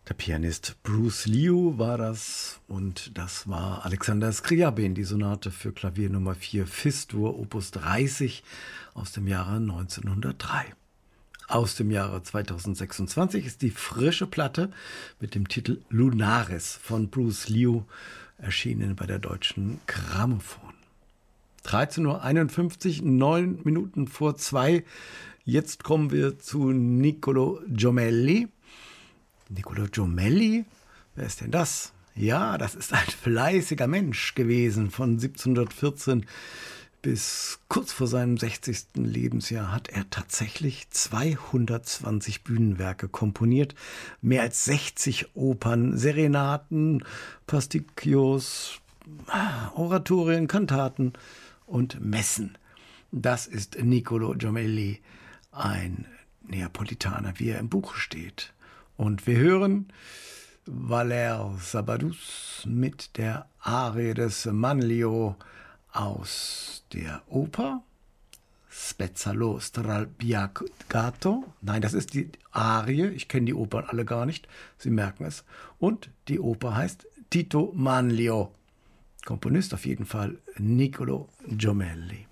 Der Pianist Bruce Liu war das und das war Alexander Scriabin, die Sonate für Klavier Nummer 4 Fis-Dur Opus 30 aus dem Jahre 1903. Aus dem Jahre 2026 ist die frische Platte mit dem Titel Lunaris von Bruce Liu erschienen bei der Deutschen Grammophon. 13:51 Uhr, 9 Minuten vor 2. Jetzt kommen wir zu Niccolò Jommelli. Niccolò Jommelli? Wer ist denn das? Ja, das ist ein fleißiger Mensch gewesen. Von 1714 bis kurz vor seinem 60. Lebensjahr hat er tatsächlich 220 Bühnenwerke komponiert, mehr als 60 Opern, Serenaten, Pasticcios, Oratorien, Kantaten und Messen. Das ist Niccolò Jommelli, ein Neapolitaner, wie er im Buch steht. Und wir hören Valère Sabadus mit der Arie des Manlio aus der Oper Spezzalo Stralbiato. Nein, das ist die Arie. Ich kenne die Opern alle gar nicht. Sie merken es. Und die Oper heißt Tito Manlio. Komponist auf jeden Fall Niccolò Jommelli.